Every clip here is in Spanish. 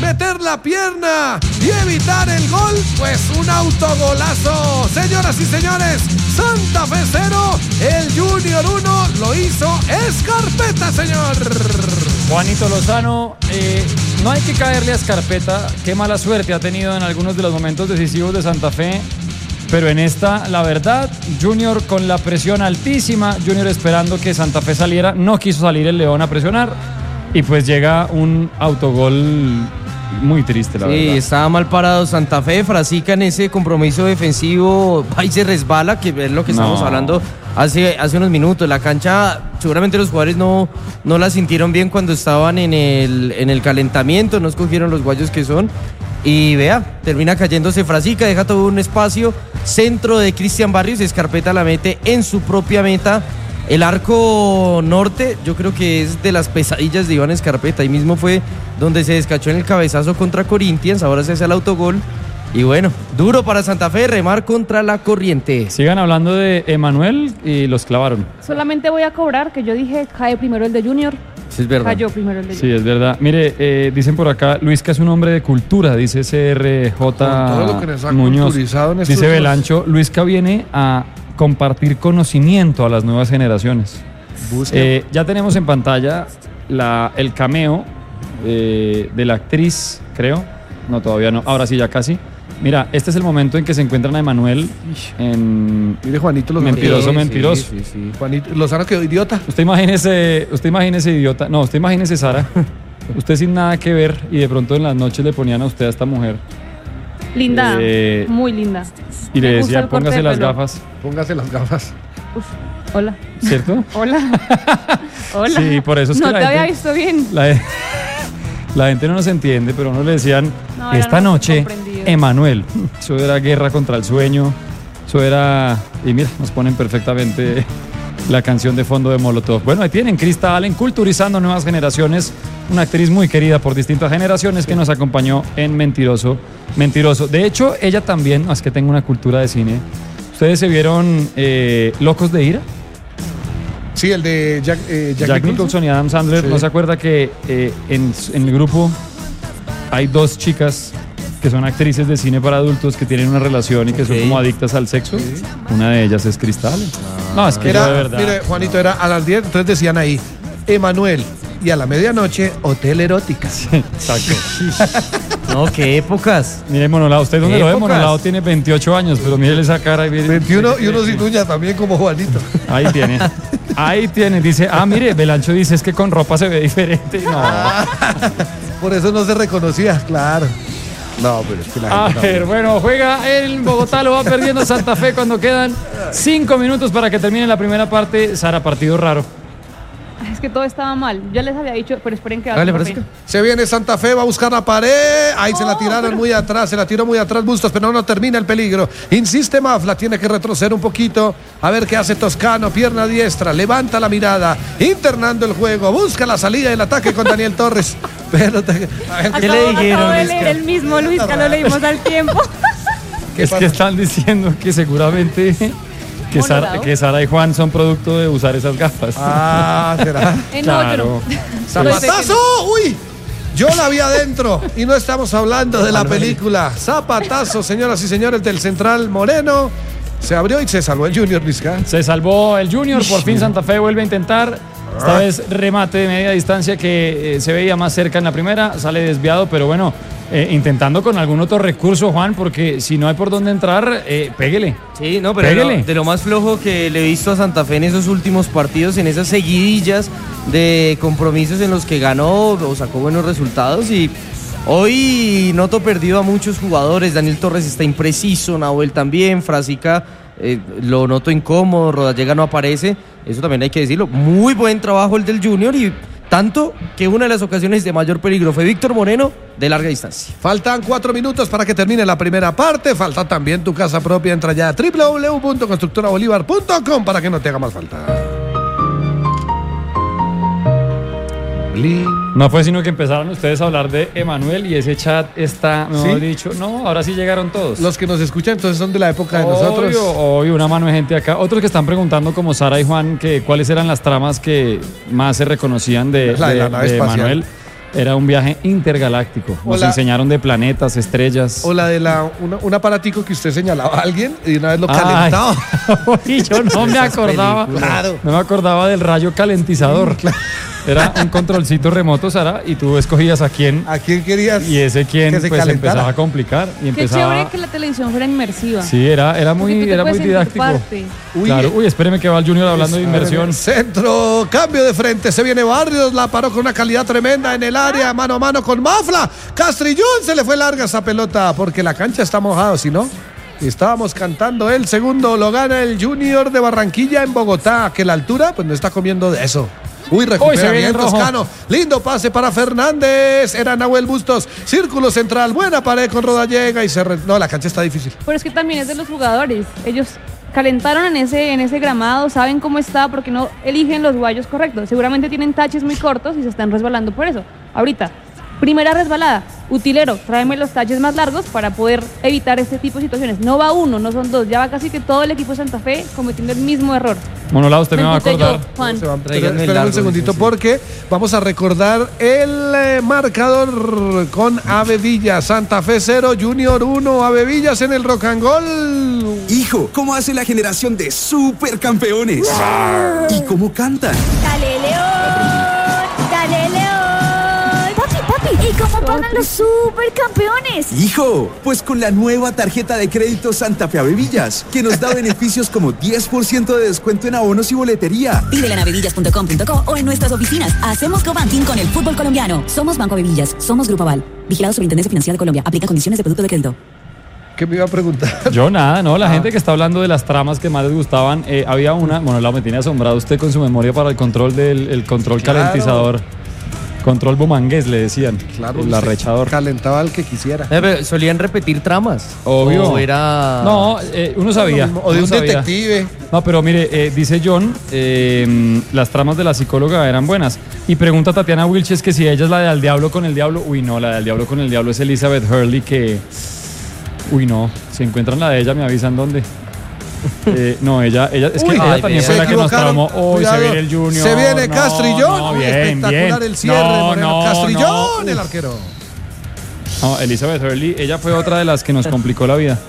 meter la pierna y evitar el gol, pues un autogolazo. Señoras y señores, Santa Fe 0, el Junior 1, lo hizo Escarpeta, señor. Juanito Lozano, no hay que caerle a Escarpeta. Qué mala suerte ha tenido en algunos de los momentos decisivos de Santa Fe. Pero en esta, la verdad, Junior con la presión altísima, Junior esperando que Santa Fe saliera, no quiso salir el León a presionar y pues llega un autogol muy triste, la verdad. Sí, estaba mal parado Santa Fe, Frasica en ese compromiso defensivo, ahí se resbala, que es lo que estamos hablando hace unos minutos. La cancha, seguramente los jugadores no la sintieron bien cuando estaban en el calentamiento, no escogieron los guayos que son. Y vea, termina cayéndose Frasica, deja todo un espacio, centro de Cristian Barrios, Escarpeta la mete en su propia meta. El arco norte, yo creo que es de las pesadillas de Iván Escarpeta, ahí mismo fue donde se descachó en el cabezazo contra Corinthians, ahora se hace el autogol. Y bueno, duro para Santa Fe, remar contra la corriente. Sigan hablando de Emanuel y los clavaron. Solamente voy a cobrar que yo dije, cae primero el de Junior. Sí, es verdad. Cayó primero el de Sí, es verdad. Mire, dicen por acá, Luis que es un hombre de cultura, dice CRJ todo lo que nos ha Muñoz. culturizado en estos Dice días. Belancho, Luisca viene a compartir conocimiento a las nuevas generaciones. Ya tenemos en pantalla el cameo de la actriz, creo. No, todavía no. Ahora sí, ya casi. Mira, este es el momento en que se encuentran a Emanuel en... Mire, Juanito Lozano. Mentiroso. Sí. Juanito Lozano quedó idiota. Usted imagínese idiota. No, usted imagínese Sara. Usted sin nada que ver y de pronto en las noches le ponían a usted a esta mujer. Linda, muy linda. Y Me le gusta decía, el corte póngase de las pelo. gafas. Póngase las gafas. Uf, hola. ¿Cierto? Hola. Hola. Sí, por eso es que no la te había gente- visto bien. La gente no nos entiende, pero no le decían, No, era esta no noche, comprendido. Emanuel. Eso era guerra contra el sueño. Eso era... Y mira, nos ponen perfectamente la canción de fondo de Molotov. Bueno, ahí tienen Krista Allen culturizando nuevas generaciones. Una actriz muy querida por distintas generaciones que nos acompañó en Mentiroso. De hecho, ella también, es que tengo una cultura de cine. ¿Ustedes se vieron Locos de Ira? Sí, el de Jack Nicholson y Adam Sandler. Sí. ¿No se acuerda que en el grupo hay dos chicas que son actrices de cine para adultos que tienen una relación y que son como adictas al sexo? Una de ellas es Krista Allen. No, es que yo de Era, verdad. mire, Juanito, era a las 10, entonces decían ahí, Emanuel, y a la medianoche, Hotel Erótica. Exacto. No, qué épocas. Mire, Monolao, usted donde ¿Qué lo ve, épocas? Monolao tiene 28 años, pero mire esa cara. 21 y uno sin uña también como Juanito. Ahí tiene. Ahí tiene. Dice, mire, Belancho dice, es que con ropa se ve diferente. No. Por eso no se reconocía, claro. No, pero es que la A gente ver, bueno, juega en Bogotá, lo va perdiendo Santa Fe cuando quedan 5 minutos para que termine la primera parte. Sara, partido raro. Es que todo estaba mal. Ya les había dicho, pero esperen que va Dale, Santa Frasica. Fe. Se viene Santa Fe, va a buscar la pared. Ahí se la tiraron muy atrás, se la tiró muy atrás Bustos, pero no termina el peligro. Insiste Mafla, tiene que retroceder un poquito. A ver qué hace Toscano, pierna diestra, levanta la mirada, internando el juego, busca la salida del ataque con Daniel Torres. Pero a ver, ¿Qué le dijeron, Acabo de Luisca? leer el mismo, Luisca, lo leímos al tiempo. ¿qué Es pasa? que están diciendo que seguramente que Sara y Juan son producto de usar esas gafas. Ah, será. Claro. ¡Zapatazo! ¡Uy! Yo la vi adentro y no estamos hablando de la película. Zapatazo, señoras y señores, del Central Moreno. Se abrió y se salvó el Junior Vizca. Se salvó el Junior, por fin Santa Fe vuelve a intentar. Esta vez remate de media distancia que se veía más cerca en la primera, sale desviado, pero bueno, intentando con algún otro recurso, Juan, porque si no hay por dónde entrar, péguele. Sí, no, pero Pégale. de lo más flojo que le he visto a Santa Fe en esos últimos partidos, en esas seguidillas de compromisos en los que ganó o sacó buenos resultados. Y hoy noto perdido a muchos jugadores. Daniel Torres está impreciso, Nahuel también, Frasica lo noto incómodo, Rodallega no aparece. Eso también hay que decirlo. Muy buen trabajo el del Junior, y tanto que una de las ocasiones de mayor peligro fue Víctor Moreno de larga distancia. Faltan 4 minutos para que termine la primera parte. Falta también tu casa propia. Entra ya a www.constructorabolívar.com para que no te haga más falta. No fue sino que empezaron ustedes a hablar de Emanuel y ese chat está, mejor dicho, no, ahora sí llegaron todos. Los que nos escuchan entonces son de la época de nosotros. Obvio, una mano de gente acá. Otros que están preguntando, como Sara y Juan, que cuáles eran las tramas que más se reconocían de La de la nave espacial. Emanuel. Era un viaje intergaláctico. Nos enseñaron de planetas, estrellas. O la de un aparatico que usted señalaba a alguien y una vez lo calentaba. Y yo no me acordaba. Claro. No me acordaba del rayo calentizador. Era un controlcito remoto, Sara, y tú escogías a quién. ¿A quién querías? Y ese quién pues calentara. empezaba a complicar. Y Qué empezaba... chévere que la televisión fuera inmersiva. Sí, era muy didáctico. Claro. Uy, espéreme que va el Junior hablando de inversión. Centro, cambio de frente, se viene Barrios, la paró con una calidad tremenda en el área, mano a mano con Mafla. Castrillón, se le fue larga esa pelota porque la cancha está mojada, si no. Estábamos cantando el segundo, lo gana el Junior de Barranquilla en Bogotá, que la altura pues no está comiendo de eso. Uy, recupera bien Toscano. Lindo pase para Fernández. Era Nahuel Bustos. Círculo central. Buena pared con Rodallega. No, la cancha está difícil. Pero es que también es de los jugadores. Ellos calentaron en ese gramado, saben cómo está, porque no eligen los guayos correctos. Seguramente tienen taches muy cortos y se están resbalando por eso. Ahorita, primera resbalada. Utilero, tráeme los taches más largos para poder evitar este tipo de situaciones. No va uno, no son dos. Ya va casi que todo el equipo de Santa Fe cometiendo el mismo error. Monolao, usted me va a acordar. Juan. Espera un segundito porque vamos a recordar el marcador con Ave Villas. Santa Fe 0, Junior 1, Ave Villas en el Rock and Roll. Hijo, ¿cómo hace la generación de supercampeones? ¿Y cómo cantan? ¡Dale, León! ¡Dale, León! Papi, ¿y cómo pagan los supercampeones? Hijo, pues con la nueva tarjeta de crédito Santa Fe Avevillas, que nos da beneficios como 10% de descuento en abonos y boletería. Pídela en avevillas.com.co o en nuestras oficinas. Hacemos co-banking con el fútbol colombiano. Somos Banco Avevillas, somos Grupo Aval. Vigilado Superintendencia Financiera de Colombia. Aplica condiciones de producto de crédito. ¿Qué me iba a preguntar? Yo nada, ¿no? La gente que está hablando de las tramas que más les gustaban, había una, Monolao, me tiene asombrado usted con su memoria para el control del control calentizador. Control bumangués, le decían. Claro, el arrechador. Calentaba al que quisiera. Solían repetir tramas. Obvio. O era... No, uno sabía. O de uno un sabía. detective. No, pero mire, dice John, las tramas de la psicóloga eran buenas. Y pregunta Tatiana Wilches que si ella es la de Al Diablo con el Diablo. Uy, no, la de Al Diablo con el Diablo es Elizabeth Hurley que... Uy, no, si encuentran la de ella me avisan dónde. No, ella es que Uy, ella también fue la que nos traumó. Uy, se viene el Junior. Se viene Castrillón. No, Uy, bien, espectacular bien. el cierre. Castrillón, el Uf. arquero. No, Elizabeth Hurley, ella fue otra de las que nos complicó la vida.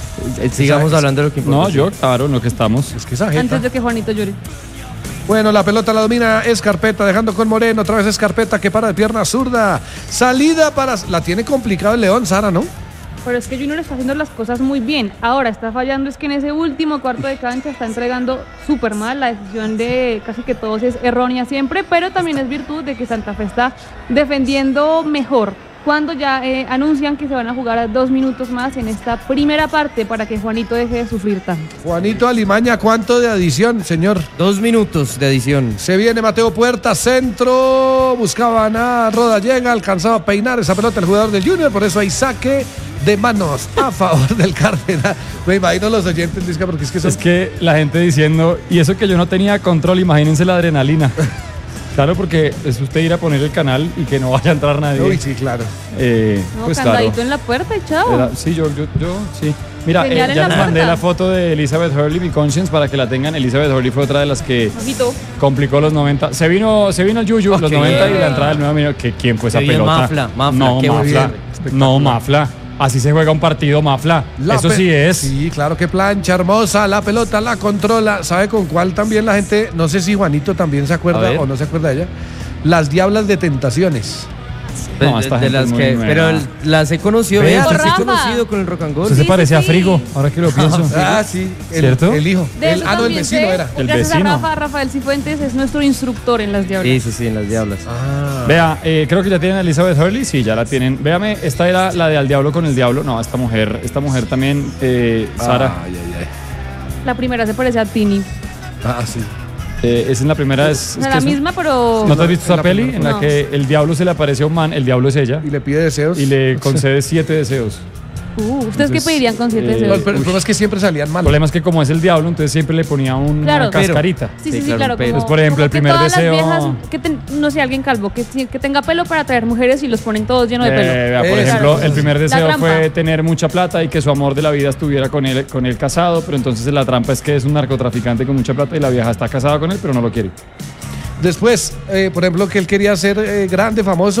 Sigamos hablando de lo que importa. No, yo, claro, en lo que estamos. Es que esa jeta. Antes de que Juanito llore. Bueno, la pelota la domina Escarpeta, dejando con Moreno. Otra vez Escarpeta que para de pierna zurda. Salida para... La tiene complicado el León, Sara, ¿no? Pero es que Junior está haciendo las cosas muy bien. Ahora está fallando, es que en ese último cuarto de cancha está entregando súper mal. La decisión de casi que todos es errónea siempre, pero también es virtud de que Santa Fe está defendiendo mejor. Cuando ya anuncian que se van a jugar a 2 minutos más en esta primera parte para que Juanito deje de sufrir tanto. Juanito Alimaña, ¿cuánto de adición, señor? 2 minutos de adición. Se viene Mateo Puerta, centro. Buscaban a Rodallega, alcanzaba a peinar esa pelota el jugador del Junior, por eso hay saque de manos a favor del Cardenal. Me imagino los oyentes, disca, porque es que son... Es que la gente diciendo, y eso que yo no tenía control, imagínense la adrenalina. Claro, porque es usted ir a poner el canal y que no vaya a entrar nadie. Uy, sí, claro. No, pues candadito claro. en la puerta y chao. Sí, yo, sí. Mira, Señal en ya la les mandé puerta. la foto de Elizabeth Hurley, mi conscience, para que la tengan. Elizabeth Hurley fue otra de las que Ojito. complicó los 90. Se vino el Yuyu, los 90 y la entrada del nuevo minuto. ¿Quién fue esa Qué bien, pelota? Mafla, No, qué Mafla. bien. No, Mafla. Así se juega un partido, Mafla. Eso sí es. Sí, claro, que plancha hermosa. La pelota la controla. ¿Sabe con cuál también la gente? No sé si Juanito también se acuerda o no se acuerda de ella. Las Diablas de Tentaciones. No, esta gente las es muy que, nueva. pero las he conocido, Vea, las he Rafa. conocido con el Rock and Roll. Usted se Sí, parece a sí. Frigo, ahora que lo pienso. Ah, sí. ¿Cierto? El hijo. De El eso el también vecino sé, era. El gracias vecino. a Rafael Cifuentes es nuestro instructor en las Diablas. Sí, en las Diablas. Ah. Vea, creo que ya tienen a Elizabeth Hurley, sí, ya la tienen. Véame, esta era la de Al Diablo con el Diablo. No, esta mujer también, Sara. Ay, ay, ay. La primera se parece a Tini. Ah, sí. Esa es la primera, O sea, la misma, pero... ¿No te has visto En esa la peli? primera En la no. que el diablo se le aparece a un man, el diablo es ella, Y le pide deseos. y le concede 7 deseos. ¿Ustedes qué Entonces, pedirían con 7 No, deseos? el problema es que siempre salían El mal. problema es que como es el diablo, entonces siempre le ponía una Claro, pero- cascarita. Sí, claro, claro. pero- Como, Pues, por ejemplo, como el que primer todas deseo- Las viejas, no sé, alguien calvo, que tenga pelo para atraer mujeres y los ponen todos llenos de pelo. Vea, por Eso. ejemplo, Claro. el primer La deseo trampa. fue tener mucha plata y que su amor de la vida estuviera con él casado, pero entonces la trampa es que es un narcotraficante con mucha plata y la vieja está casada con él, pero no lo quiere. Después, por ejemplo, que él quería ser grande, famoso,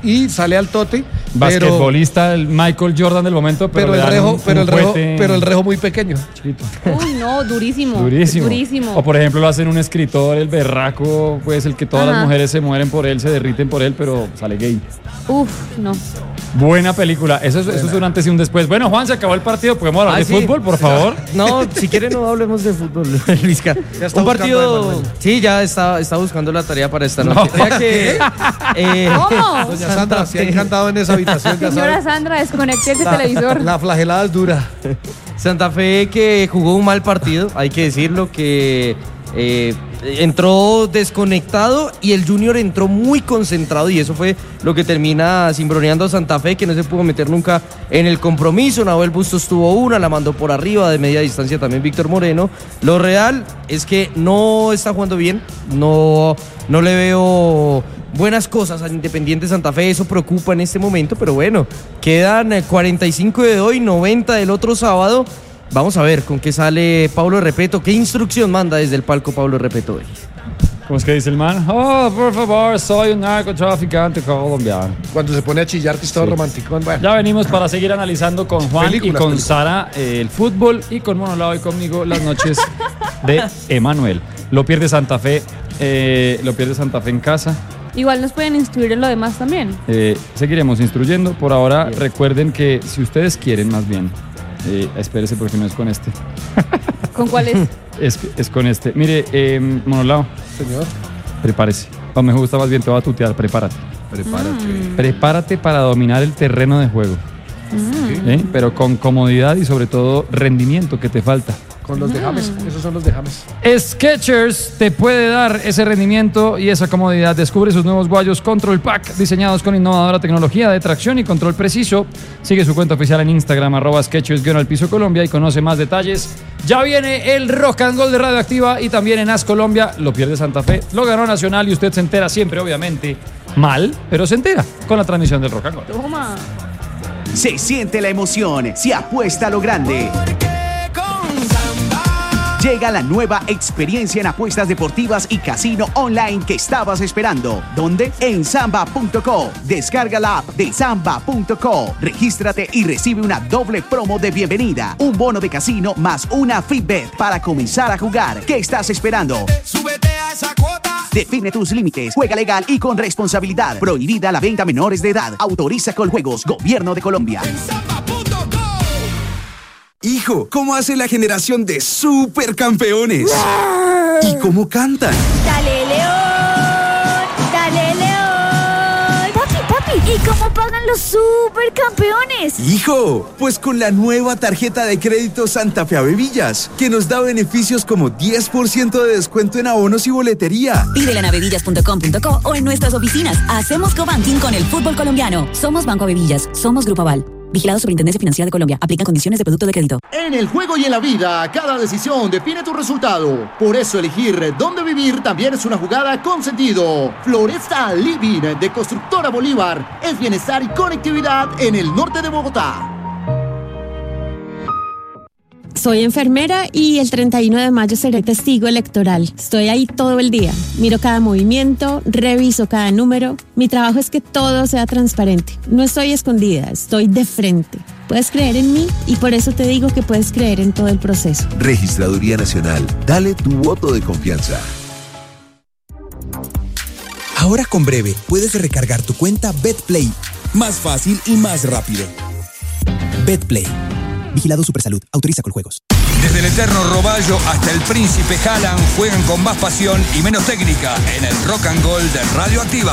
y sale al tote. Basquetbolista, el Michael Jordan del momento, pero el rejo muy pequeño. Chiquito. Uy, no, durísimo. O por ejemplo lo hacen un escritor, el berraco, pues el que todas las mujeres se mueren por él, se derriten por él, pero sale gay. Uf, no. Buena película, eso es un antes y un después. Bueno, Juan, se acabó el partido, ¿podemos hablar de fútbol, por favor? No, si quieren no hablemos de fútbol, Luisca. Un partido... Sí, ya está buscando la tarea para esta noche. ¿Cómo? Doña Sandra, se ha encantado en esa habitación. Señora Sandra, desconecte ese televisor. La flagelada es dura. Santa Fe que jugó un mal partido, hay que decirlo, que entró desconectado y el Junior entró muy concentrado y eso fue lo que termina cimbroneando a Santa Fe, que no se pudo meter nunca en el compromiso. Nahuel Bustos tuvo una, la mandó por arriba de media distancia también Víctor Moreno. Lo real es que no está jugando bien, no le veo buenas cosas a Independiente Santa Fe, eso preocupa en este momento, pero bueno, quedan 45 de hoy, 90 del otro sábado. Vamos a ver con qué sale Pablo Repeto, qué instrucción manda desde el palco Pablo Repeto hoy. ¿Cómo es que dice el man? Oh, por favor, soy un narcotraficante colombiano. Cuando se pone a chillar que es todo romántico. Bueno. Ya venimos para seguir analizando con Juan y con Sara el fútbol y con Monolao y conmigo las noches de Emanuel. Lo pierde Santa Fe en casa. Igual nos pueden instruir en lo demás también. Seguiremos instruyendo. Por ahora, recuerden que si ustedes quieren, más bien, espérese porque no es con este. ¿Con cuál es? Es con este. Mire, Monolao. Señor. Prepárese. O me gusta más bien, te voy a tutear. Prepárate. Prepárate para dominar el terreno de juego. Pero con comodidad y sobre todo rendimiento que te falta. Con los de James, esos son los de James. Skechers te puede dar ese rendimiento y esa comodidad. Descubre sus nuevos guayos Control Pack, diseñados con innovadora tecnología de tracción y control preciso. Sigue su cuenta oficial en Instagram, @Skechers_Colombia y conoce más detalles. Ya viene el Rock and Roll de Radioactiva y también en AS Colombia. Lo pierde Santa Fe, lo ganó Nacional y usted se entera siempre, obviamente, mal, pero se entera con la transmisión del Rock and Roll. Toma. Se siente la emoción, se apuesta a lo grande. Llega la nueva experiencia en apuestas deportivas y casino online que estabas esperando. ¿Dónde? En Samba.co. Descarga la app de Samba.co. Regístrate y recibe una doble promo de bienvenida. Un bono de casino más una free bet para comenzar a jugar. ¿Qué estás esperando? ¡Súbete a esa cuota! Define tus límites. Juega legal y con responsabilidad. Prohibida la venta a menores de edad. Autoriza Coljuegos. Gobierno de Colombia. Hijo, ¿cómo hace la generación de supercampeones? ¿Y cómo cantan? ¡Dale, León! ¡Dale, León! Papi, ¿y cómo pagan los supercampeones? Hijo, pues con la nueva tarjeta de crédito Santa Fe Avevillas, que nos da beneficios como 10% de descuento en abonos y boletería. Pídela en avevillas.com.co o en nuestras oficinas. Hacemos cobanking con el fútbol colombiano. Somos Banco Avevillas, somos Grupo Aval. Vigilado Superintendencia Financiera de Colombia. Aplican condiciones de producto de crédito. En el juego y en la vida, cada decisión define tu resultado. Por eso elegir dónde vivir también es una jugada con sentido. Floresta Living de Constructora Bolívar es bienestar y conectividad en el norte de Bogotá. Soy enfermera y el 31 de mayo seré testigo electoral. Estoy ahí todo el día. Miro cada movimiento, reviso cada número. Mi trabajo es que todo sea transparente. No estoy escondida, estoy de frente. Puedes creer en mí y por eso te digo que puedes creer en todo el proceso. Registraduría Nacional. Dale tu voto de confianza. Ahora con Breve puedes recargar tu cuenta BetPlay. Más fácil y más rápido. BetPlay. Vigilado Supersalud. Autoriza Coljuegos. Desde el eterno Roballo hasta el Príncipe Haaland juegan con más pasión y menos técnica en el Rock and Roll de Radioactiva.